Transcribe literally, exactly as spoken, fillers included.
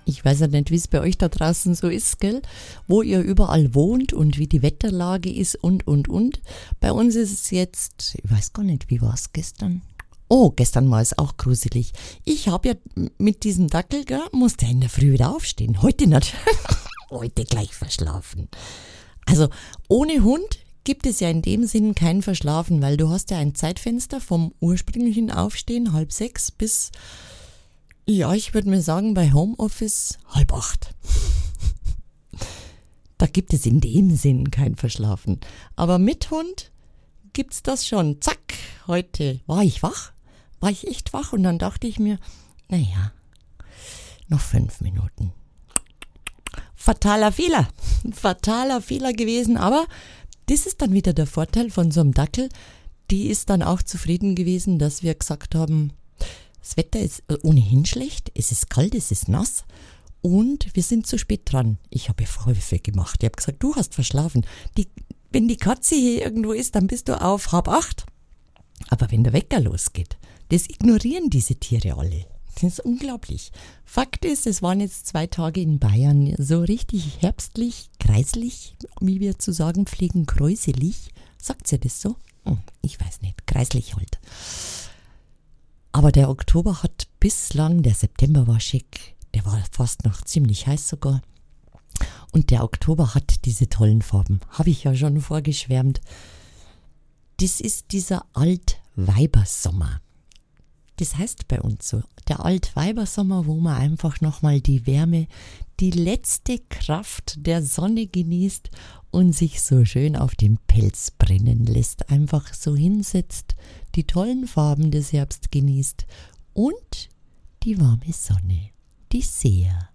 Ich weiß ja nicht, wie es bei euch da draußen so ist, gell? Wo ihr überall wohnt und wie die Wetterlage ist und, und, und. Bei uns ist es jetzt, ich weiß gar nicht, wie war es gestern? Oh, gestern war es auch gruselig. Ich habe ja mit diesem Dackel, gell, musste in der Früh wieder aufstehen. Heute nicht. Heute gleich verschlafen. Also ohne Hund gibt es ja in dem Sinn kein Verschlafen, weil du hast ja ein Zeitfenster vom ursprünglichen Aufstehen, halb sechs, bis, ja, ich würde mir sagen, bei Homeoffice halb acht. Da gibt es in dem Sinn kein Verschlafen. Aber mit Hund gibt's das schon. Zack, heute war ich wach, war ich echt wach und dann dachte ich mir, naja, noch fünf Minuten. Fataler Fehler, fataler Fehler gewesen, aber das ist dann wieder der Vorteil von so einem Dackel. Die ist dann auch zufrieden gewesen, dass wir gesagt haben, das Wetter ist ohnehin schlecht, es ist kalt, es ist nass und wir sind zu spät dran. Ich habe Vorwürfe gemacht, ich habe gesagt, du hast verschlafen. Die, wenn die Katze hier irgendwo ist, dann bist du auf halb acht. Aber wenn der Wecker losgeht, das ignorieren diese Tiere alle. Das ist unglaublich. Fakt ist, es waren jetzt zwei Tage in Bayern so richtig herbstlich, kreislich, wie wir zu sagen pflegen, kräuselig. Sagt ihr das so? Hm, ich weiß nicht, kreislich halt. Aber der Oktober hat bislang, der September war schick, der war fast noch ziemlich heiß sogar. Und der Oktober hat diese tollen Farben, habe ich ja schon vorgeschwärmt. Das ist dieser Altweibersommer. Das heißt bei uns so, der Altweibersommer, wo man einfach nochmal die Wärme, die letzte Kraft der Sonne genießt und sich so schön auf den Pelz brennen lässt, einfach so hinsetzt, die tollen Farben des Herbst genießt und die warme Sonne, die sehr